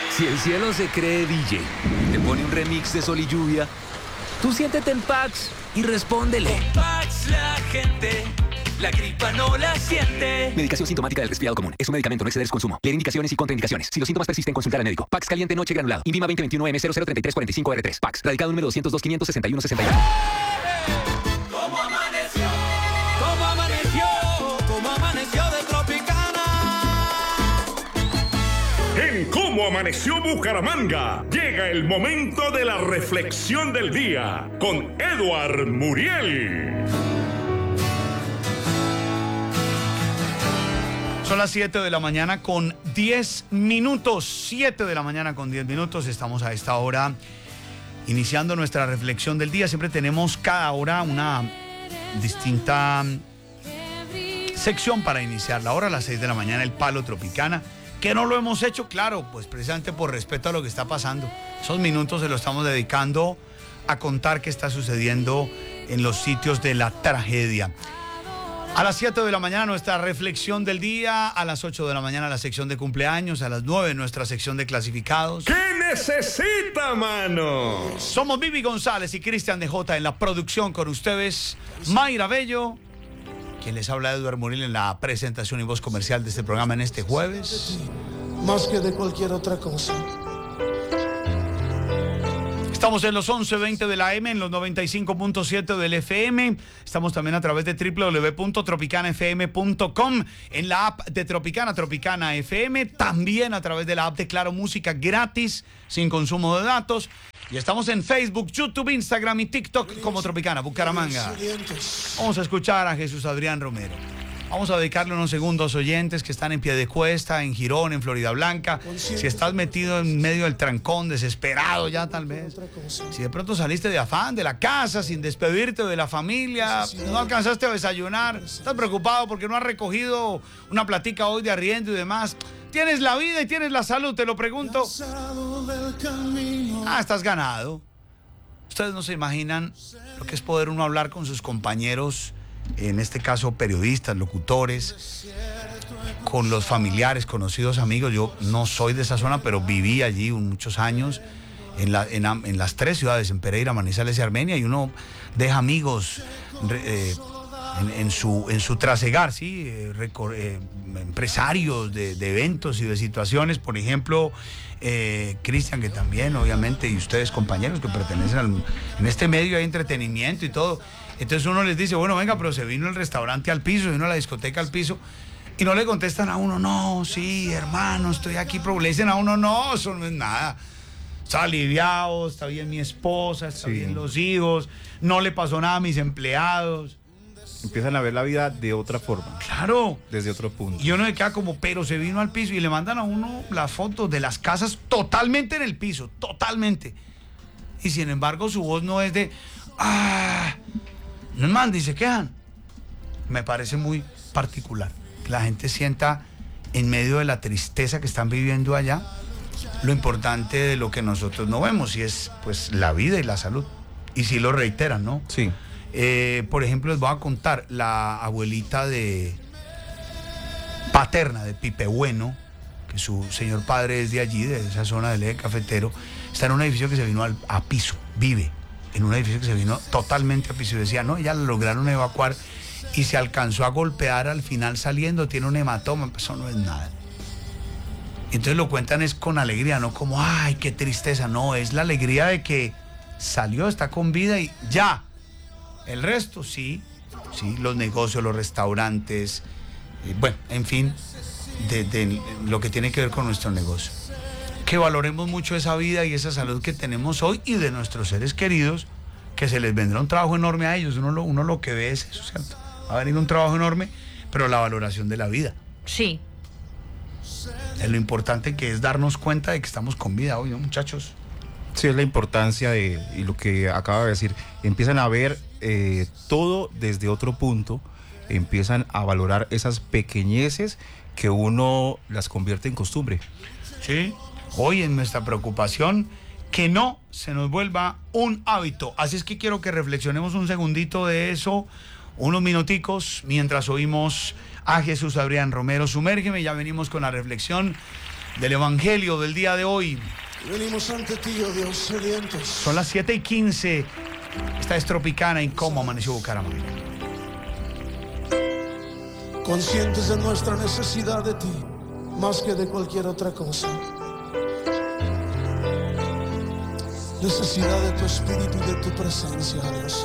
Si el cielo se cree DJ, te pone un remix de Sol y Lluvia, tú siéntete en Pax y respóndele. Con Pax la gente, la gripa no la siente. Medicación sintomática del resfriado común. Es un medicamento, no exceder su consumo. Leer indicaciones y contraindicaciones. Si los síntomas persisten, consultar al médico. Pax caliente noche granulado. INVIMA 2021M003345R3. Pax. Radicado número 202-561-61. ¿Cómo amaneció? ¿Cómo amaneció? ¿Cómo amaneció de Tropicana? En Cómo Amaneció Bucaramanga, llega el momento de la reflexión del día con Edward Muriel. Son las 7 de la mañana con 10 minutos. 7 de la mañana con 10 minutos. Estamos a esta hora iniciando nuestra reflexión del día. Siempre tenemos cada hora una distinta sección para iniciar la hora. A las 6 de la mañana, el Palo Tropicana. Que no lo hemos hecho, claro, pues precisamente por respeto a lo que está pasando. Esos minutos se los estamos dedicando a contar qué está sucediendo en los sitios de la tragedia. A las 7 de la mañana nuestra reflexión del día, a las 8 de la mañana la sección de cumpleaños, a las 9 nuestra sección de clasificados. ¿Qué necesita, mano? Somos Vivi González y Cristian DJ en la producción con ustedes, Mayra Bello, quien les habla Edward Muriel en la presentación y voz comercial de este programa en este jueves. Más que de cualquier otra cosa. Estamos en los 11:20 de la AM, en los 95.7 del FM. Estamos también a través de www.tropicanafm.com, en la app de Tropicana, Tropicana FM, también a través de la app de Claro Música gratis, sin consumo de datos. Y estamos en Facebook, YouTube, Instagram y TikTok como Tropicana Bucaramanga. Vamos a escuchar a Jesús Adrián Romero. Vamos a dedicarle unos segundos a oyentes que están en Piedecuesta, en Girón, en Florida Blanca. Si estás metido en medio del trancón, desesperado ya tal vez. Si de pronto saliste de afán de la casa sin despedirte de la familia, no alcanzaste a desayunar, estás preocupado porque no has recogido una platica hoy de arriendo y demás. ¿Tienes la vida y tienes la salud? Te lo pregunto. Estás ganado. Ustedes no se imaginan lo que es poder uno hablar con sus compañeros, en este caso periodistas, locutores, con los familiares, conocidos, amigos. Yo no soy de esa zona, pero viví allí muchos años en las tres ciudades, en Pereira, Manizales y Armenia, y uno deja amigos en su trasegar, ¿sí? Empresarios de eventos y de situaciones, por ejemplo, Cristian, que también, obviamente, y ustedes, compañeros que pertenecen en este medio hay entretenimiento y todo. Entonces uno les dice, bueno, venga, pero se vino el restaurante al piso, se vino la discoteca al piso, y no le contestan a uno, no, sí, hermano, estoy aquí, pero le dicen a uno, no, eso no es nada. Está aliviado, está bien mi esposa, está bien los hijos, no le pasó nada a mis empleados. Empiezan a ver la vida de otra forma. Claro. Desde otro punto. Y uno se queda como, pero se vino al piso, y le mandan a uno las fotos de las casas totalmente en el piso, totalmente. Y sin embargo su voz no es de, no manda y se quejan. Me parece muy particular que la gente sienta en medio de la tristeza que están viviendo allá lo importante de lo que nosotros no vemos, y es pues la vida y la salud. Y sí lo reiteran, ¿no? Sí. Por ejemplo, les voy a contar, la abuelita paterna de Pipe Bueno, que su señor padre es de allí, de esa zona del eje cafetero, está en un edificio que se vino a piso, vive en un edificio que se vino totalmente a piso, y decía, no, ya lo lograron evacuar y se alcanzó a golpear al final saliendo, tiene un hematoma, eso no es nada. Entonces lo cuentan es con alegría, no como, ay, qué tristeza, no, es la alegría de que salió, está con vida y ya. El resto, sí, los negocios, los restaurantes, bueno, en fin, de lo que tiene que ver con nuestro negocio. Que valoremos mucho esa vida y esa salud que tenemos hoy y de nuestros seres queridos, que se les vendrá un trabajo enorme a ellos. Uno lo que ve es eso, ¿cierto? Va a venir un trabajo enorme, pero la valoración de la vida. Sí. Es lo importante que es darnos cuenta de que estamos con vida hoy, ¿no, muchachos? Sí, es la importancia y lo que acaba de decir. Empiezan a ver todo desde otro punto, empiezan a valorar esas pequeñeces que uno las convierte en costumbre. Sí, hoy en nuestra preocupación, que no se nos vuelva un hábito. Así es que quiero que reflexionemos un segundito de eso, unos minuticos, mientras oímos a Jesús Adrián Romero. Sumérgeme, ya venimos con la reflexión del Evangelio del día de hoy. Venimos ante ti, oh Dios, sedientos. Son las 7:15. Esta es Tropicana y cómo amaneció Bucaramanga. Conscientes de nuestra necesidad de ti, más que de cualquier otra cosa. Necesidad de tu espíritu y de tu presencia, Dios.